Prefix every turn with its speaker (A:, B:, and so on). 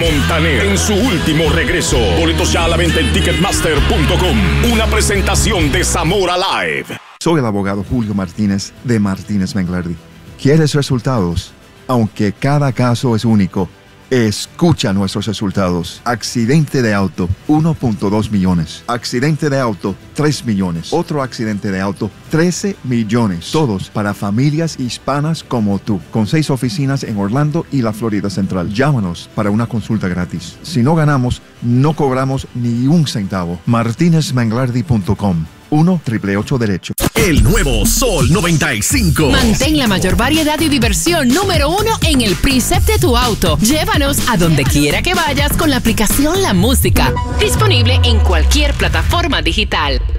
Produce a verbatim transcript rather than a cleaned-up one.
A: Montaner en su último regreso. Boletos ya a la venta en ticketmaster punto com. Una presentación de Zamora Live.
B: Soy el abogado Julio Martínez de Martínez Menglardi. ¿Quieres resultados? Aunque cada caso es único, escucha nuestros resultados. Accidente de auto, uno punto dos millones. Accidente de auto, tres millones. Otro accidente de auto, trece millones. Todos para familias hispanas como tú. Con seis oficinas en Orlando y la Florida Central. Llámanos para una consulta gratis. Si no ganamos, no cobramos ni un centavo. martinez menglardi punto com. uno triple ocho derecho.
C: El nuevo Sol noventa y cinco.
D: Mantén la mayor variedad y diversión número uno en el preset de tu auto. Llévanos a donde quiera que vayas con la aplicación La Música. Disponible en cualquier plataforma digital.